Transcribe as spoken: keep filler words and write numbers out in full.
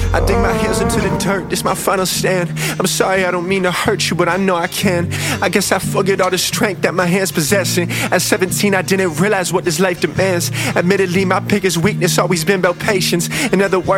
I dig my heels into the dirt, this my final stand. I'm sorry, I don't mean to hurt you, but I know I can. I guess I forget all the strength that my hands possessing. At seventeen, I didn't realize what this life demands. Admittedly, my biggest weakness always been about patience. In other words,